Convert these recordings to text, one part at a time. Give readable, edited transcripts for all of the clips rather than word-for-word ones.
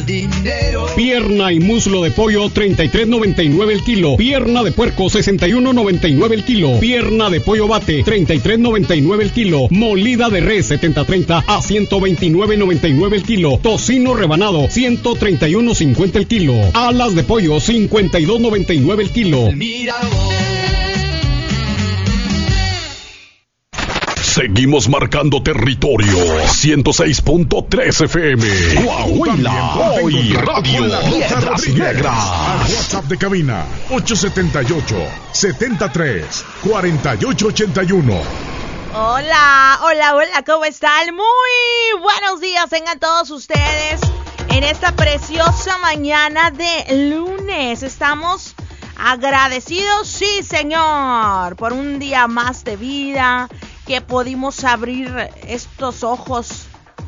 el dinero. Pierna y muslo de pollo 33.99 el kilo. Pierna de puerco 61.99 el kilo. Pierna de pollo bate 33.99 el kilo. Molida de res 70-30 a 129.99 el kilo. Tocino rebanado 131.50 el kilo. Alas de pollo 52.99 el kilo. Seguimos marcando territorio. 106.3 FM. Coahuila, hoy radio. Piedras Negras. Al WhatsApp de cabina 878-73-4881. Hola, ¿cómo están? Muy buenos días tengan todos ustedes en esta preciosa mañana de lunes. Estamos agradecidos, sí señor, por un día más de vida, que pudimos abrir estos ojos,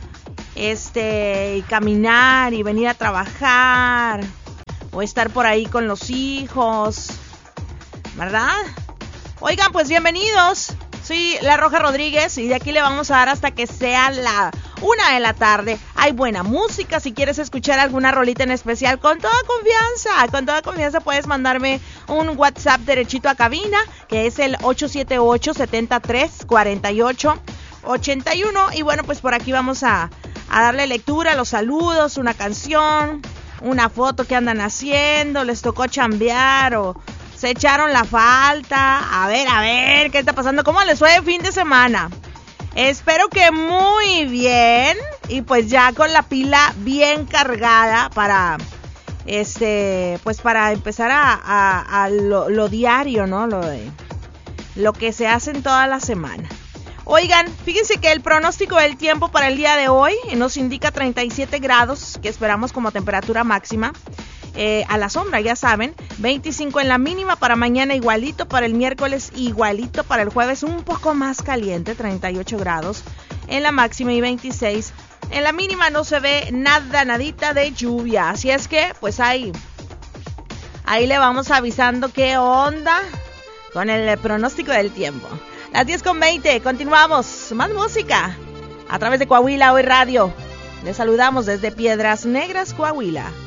y caminar y venir a trabajar, o estar por ahí con los hijos, ¿verdad? Oigan, pues bienvenidos. Soy La Roja Rodríguez y de aquí le vamos a dar hasta que sea la 1 de la tarde. Hay buena música, si quieres escuchar alguna rolita en especial, con toda confianza puedes mandarme un WhatsApp derechito a cabina, que es el 878-73-4881. Y bueno, pues por aquí vamos a darle lectura a los saludos, una canción, una foto que andan haciendo, les tocó chambear o se echaron la falta. A ver, ¿qué está pasando? ¿Cómo les fue el fin de semana? Espero que muy bien. Y pues ya con la pila bien cargada para pues para empezar a lo diario, ¿no? Lo que se hace en toda la semana. Oigan, fíjense que el pronóstico del tiempo para el día de hoy nos indica 37 grados, que esperamos como temperatura máxima. A la sombra, ya saben, 25 en la mínima para mañana, igualito para el miércoles, igualito para el jueves, un poco más caliente, 38 grados en la máxima y 26 en la mínima. No se ve nadita de lluvia, así es que pues ahí le vamos avisando qué onda con el pronóstico del tiempo. Las 10:20, continuamos, más música a través de Coahuila Hoy Radio. Les saludamos desde Piedras Negras, Coahuila.